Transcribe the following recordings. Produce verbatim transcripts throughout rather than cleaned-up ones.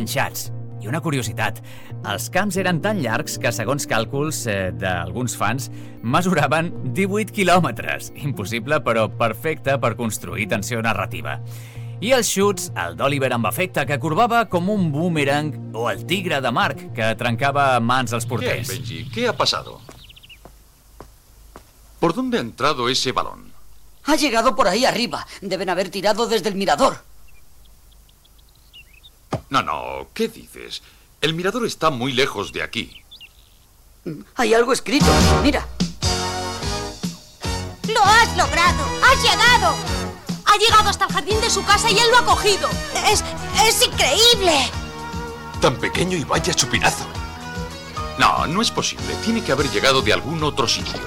enganxats. I una curiositat, els camps eren tan llargs que, segons càlculs eh, d'alguns fans, mesuraven divuit quilòmetres. Impossible, però perfecte per construir tensió narrativa. I els xuts, el d'Oliver amb efecte, que corbava com un boomerang, o el tigre de Marc, que trencava mans als porters. Bien, Benji, ¿qué ha pasado? ¿Por dónde ha entrado ese balón? Ha llegado por ahí arriba. Deben haber tirado desde el mirador. No, no, ¿qué dices? El mirador está muy lejos de aquí. Hay algo escrito. Mira. ¡Lo has logrado! ¡Has llegado! Ha llegado hasta el jardín de su casa y él lo ha cogido. ¡Es, es increíble! Tan pequeño y vaya chupinazo. No, no es posible. Tiene que haber llegado de algún otro sitio.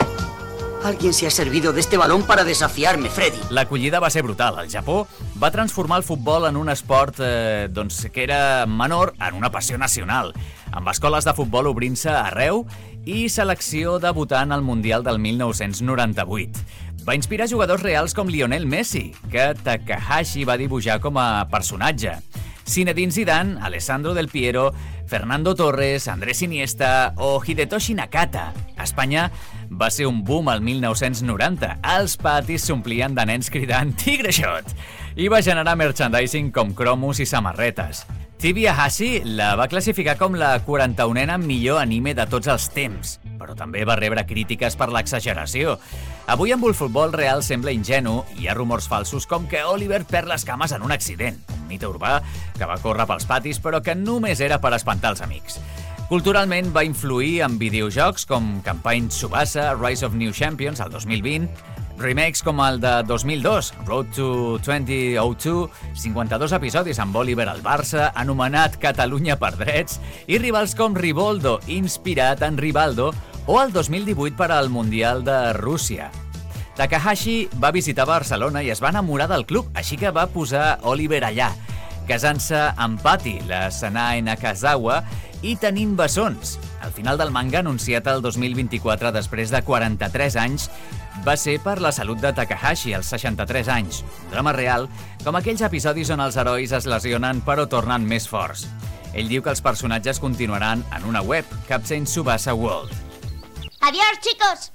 Alguien se ha servido de este balón para desafiarme, Freddy. L'acollida va ser brutal. El Japó va transformar el futbol en un esport eh, doncs, que era menor en una passió nacional, amb escoles de futbol obrint-se arreu i selecció debutant al Mundial del mil nou-cents noranta-vuit. Va inspirar jugadors reals com Lionel Messi, que Takahashi va dibuixar com a personatge. Zinedine Zidane, Alessandro Del Piero, Fernando Torres, Andrés Iniesta o Hidetoshi Nakata. A Espanya va ser un boom al mil nou-cents noranta. Els patis s'omplien de nens cridant «Tigre Shot!» i va generar merchandising com cromos i samarretes. Tsuyoshi la va classificar com la quaranta-unena millor anime de tots els temps, però també va rebre crítiques per l'exageració. Avui amb el futbol real sembla ingenu i hi ha rumors falsos com que Oliver perd les cames en un accident, un mite urbà que va córrer pels patis però que només era per espantar els amics. Culturalment va influir en videojocs com Campaign Tsubasa, Rise of New Champions, el dos mil vint, remakes com el de dos mil dos, Road to dos mil dos, cinquanta-dos episodis amb Oliver al Barça, anomenat Catalunya per drets, i rivals com Rivaldo, inspirat en Rivaldo, o el dos mil divuit per al Mundial de Rússia. Takahashi va visitar Barcelona i es va enamorar del club, així que va posar Oliver allà, casant-se amb Patty, la Sanae Nakazawa, i tenint bessons. El final del manga, anunciat el dos mil vint-i-quatre després de quaranta-tres anys, va ser per la salut de Takahashi, als seixanta-tres anys. Un drama real, com aquells episodis on els herois es lesionen però tornen més forts. Ell diu que els personatges continuaran en una web, Captain Tsubasa World. ¡Adiós, chicos!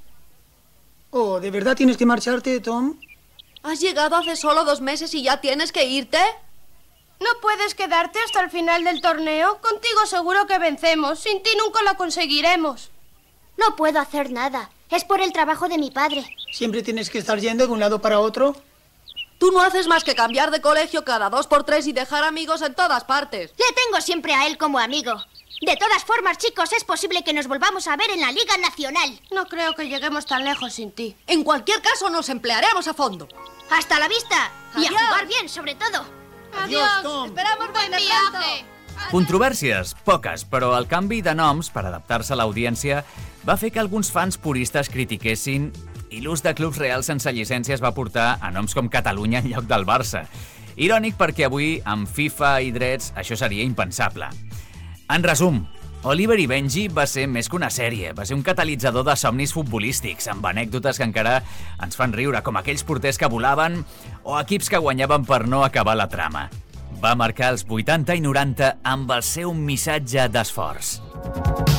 Oh, ¿de verdad tienes que marcharte, Tom? ¿Has llegado hace solo dos meses y ya tienes que irte? ¿No puedes quedarte hasta el final del torneo? Contigo seguro que vencemos. Sin ti nunca lo conseguiremos. No puedo hacer nada. Es por el trabajo de mi padre. ¿Siempre tienes que estar yendo de un lado para otro? Tú no haces más que cambiar de colegio cada dos por tres y dejar amigos en todas partes. Le tengo siempre a él como amigo. De todas formas, chicos, es posible que nos volvamos a ver en la Liga Nacional. No creo que lleguemos tan lejos sin ti. En cualquier caso, nos emplearemos a fondo. ¡Hasta la vista! Y Adiós. a jugar bien, sobre todo. Adiós, Tom. Esperamos Buen verte viaje. pronto. Controvèrsies, poques, però el canvi de noms per adaptar-se a l'audiència va fer que alguns fans puristes critiquessin i l'ús de clubs reals sense llicència es va portar a noms com Catalunya en lloc del Barça. Irònic perquè avui, amb FIFA i drets, això seria impensable. En resum, Oliver i Benji va ser més que una sèrie, va ser un catalitzador de somnis futbolístics, amb anècdotes que encara ens fan riure, com aquells porters que volaven o equips que guanyaven per no acabar la trama. Va marcar els vuitanta i noranta amb el seu missatge d'esforç.